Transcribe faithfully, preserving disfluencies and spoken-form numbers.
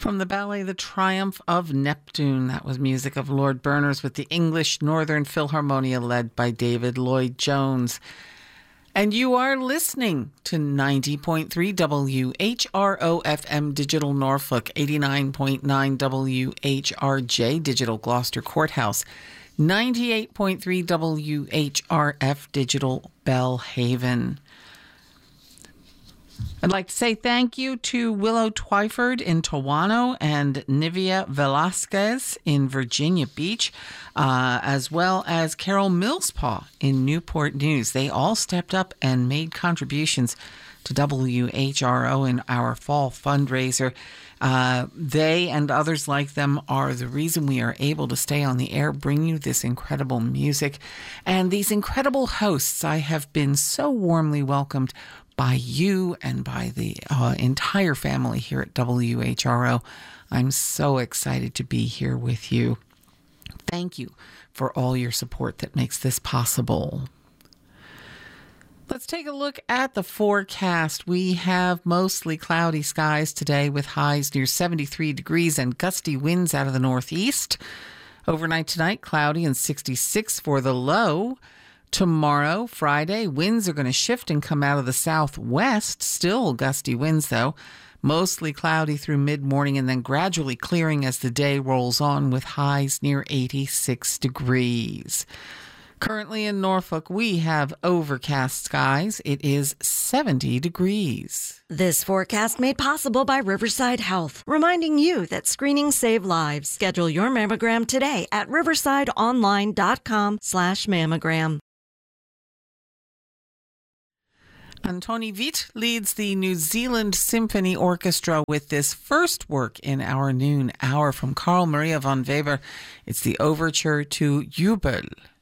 From the ballet The Triumph of Neptune, that was music of Lord Berners with the English Northern Philharmonia led by David Lloyd-Jones. And you are listening to ninety point three W H R O F M Digital Norfolk, eighty-nine point nine W H R J Digital Gloucester Courthouse, ninety-eight point three W H R F Digital Bellhaven. I'd like to say thank you to Willow Twyford in Tawano and Nivea Velasquez in Virginia Beach, uh, as well as Carol Millspaw in Newport News. They all stepped up and made contributions to W H R O in our fall fundraiser. Uh, they and others like them are the reason we are able to stay on the air, bring you this incredible music and these incredible hosts. I have been so warmly welcomed by you and by the uh, entire family here at W H R O. I'm so excited to be here with you. Thank you for all your support that makes this possible. Let's take a look at the forecast. We have mostly cloudy skies today with highs near seventy-three degrees and gusty winds out of the northeast. Overnight tonight, cloudy and sixty-six for the low. Tomorrow, Friday, winds are going to shift and come out of the southwest. Still gusty winds, though. Mostly cloudy through mid-morning and then gradually clearing as the day rolls on with highs near eighty-six degrees. Currently in Norfolk, we have overcast skies. It is seventy degrees. This forecast made possible by Riverside Health, reminding you that screenings save lives. Schedule your mammogram today at riversideonline.com slash mammogram. Antoni Witt leads the New Zealand Symphony Orchestra with this first work in our noon hour from Carl Maria von Weber. It's the overture to Jubel.